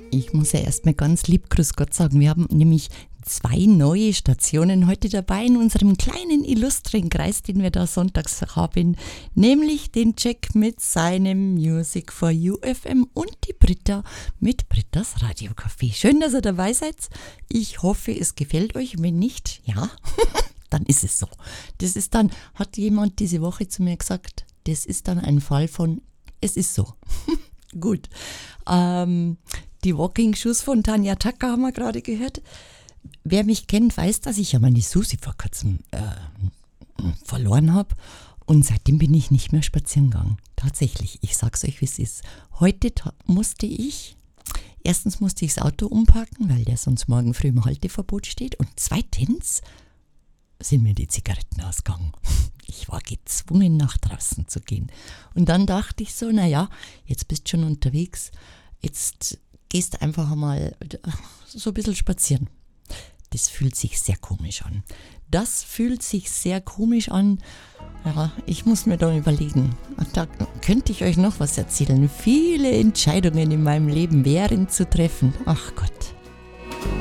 Ich muss ja erstmal ganz lieb Grüß Gott sagen. Wir haben nämlich 2 neue Stationen heute dabei in unserem kleinen illustren Kreis, den wir da sonntags haben, nämlich den Jack mit seinem Music for You FM und die Britta mit Brittas Radiocafé. Schön, dass ihr dabei seid. Ich hoffe, es gefällt euch. Wenn nicht, ja, dann ist es so. Das ist dann, hat jemand diese Woche zu mir gesagt, das ist dann ein Fall von, es ist so. Gut. Die Walking Shoes von Tanja Tucker haben wir gerade gehört. Wer mich kennt, weiß, dass ich ja meine Susi vor kurzem verloren habe. Und seitdem bin ich nicht mehr spazieren gegangen. Tatsächlich, ich sag's euch, wie es ist. Heute musste ich das Auto umparken, weil der sonst morgen früh im Halteverbot steht. Und zweitens sind mir die Zigaretten ausgegangen. Ich war gezwungen, nach draußen zu gehen. Und dann dachte ich so, naja, jetzt bist du schon unterwegs, jetzt gehst einfach mal so ein bisschen spazieren. Das fühlt sich sehr komisch an. Ja, ich muss mir da überlegen. Da könnte ich euch noch was erzählen. Viele Entscheidungen in meinem Leben wären zu treffen. Ach Gott.